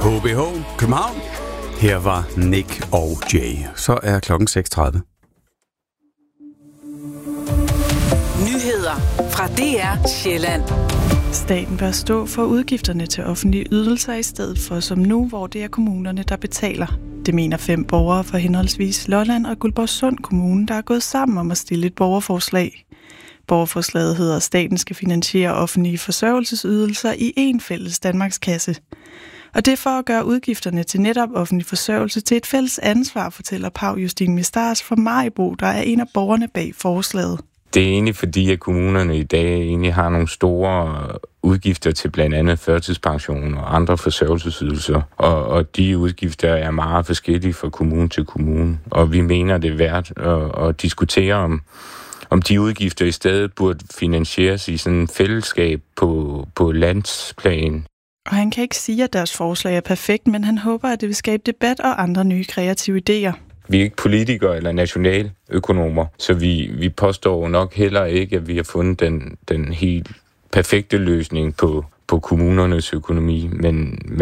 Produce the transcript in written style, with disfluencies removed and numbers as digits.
HBH København. Her var Nick og Jay. Så er klokken 6:30. Nyheder fra DR Sjælland. Staten bør stå for udgifterne til offentlige ydelser i stedet for som nu, hvor det er kommunerne, der betaler. Det mener 5 borgere fra henholdsvis Lolland og Guldborgsund Kommune, der er gået sammen om at stille et borgerforslag. Borgerforslaget hedder, at staten skal finansiere offentlige forsørgelsesydelser i en fælles Danmarkskasse. Og det er for at gøre udgifterne til netop offentlig forsørgelse til et fælles ansvar, fortæller Pau Justine Mistars fra Maribo, der er en af borgerne bag forslaget. Det er egentlig fordi, at kommunerne i dag egentlig har nogle store udgifter til blandt andet førtidspension og andre forsørgelsesydelser. Og de udgifter er meget forskellige fra kommune til kommune. Og vi mener, det er værd at diskutere om de udgifter i stedet burde finansieres i sådan et fællesskab på landsplan. Og han kan ikke sige, at deres forslag er perfekt, men han håber, at det vil skabe debat og andre nye kreative idéer. Vi er ikke politikere eller nationaløkonomer, så vi påstår nok heller ikke, at vi har fundet den helt perfekte løsning på kommunernes økonomi, men